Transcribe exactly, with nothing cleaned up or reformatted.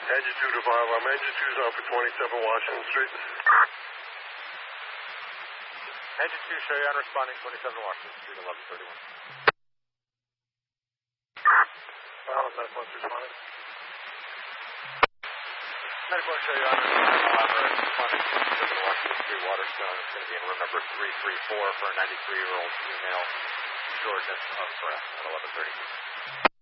Engine two to five. I'm engine two's on for twenty-seven Washington Street. Engine two, show you on responding twenty-seven Washington Street, eleven thirty-one. Pilot, nine one responding. nine one, show you on responding twenty-seven Washington Street, Waterstone. It's going to be in room number three three four for a ninety-three-year-old female, shortness of breath at eleven thirty.